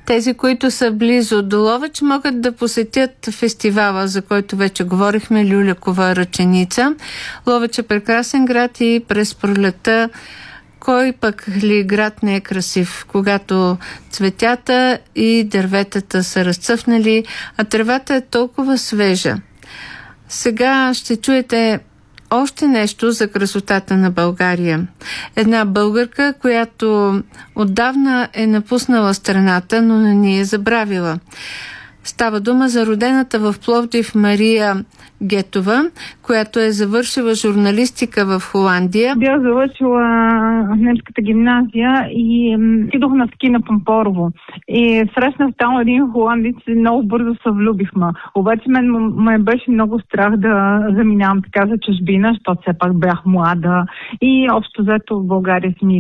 Тези, които са близо до Ловеч, могат да посетят фестивала, за който вече говорихме, Люлякова ръченица. Ловеч е прекрасен град и през пролета кой пък ли град не е красив, когато цветята и дърветата са разцъфнали, а тревата е толкова свежа. Сега ще чуете още нещо за красотата на България. Една българка, която отдавна е напуснала страната, но не ни е забравила. Става дума за родената в Пловдив Мария Гетова, която е завършила журналистика в Холандия. Бях завършила немската гимназия и идох на ски на Пампорово. И срещнах там един холандец и много бързо се влюбихме. Обаче ме беше много страх да заминавам така за чужбина, защото все пак бях млада и общо взето в България си ми